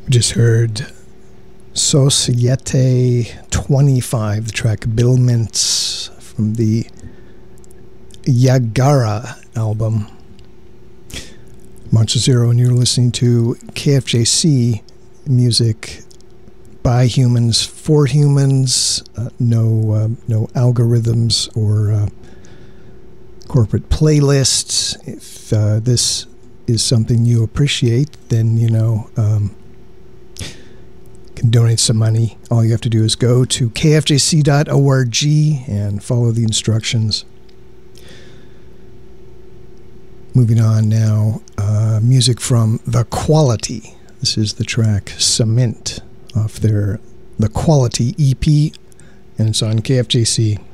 We just heard Societe 25, the track Bilments from the Yagara album. Monster Zero, and you're listening to KFJC music by humans, for humans, no algorithms or corporate playlists. If this is something you appreciate, then can donate some money. All you have to do is go to kfjc.org and follow the instructions. Moving on now, music from The Quality. This is the track Cement off their The Quality EP, and it's on KFJC.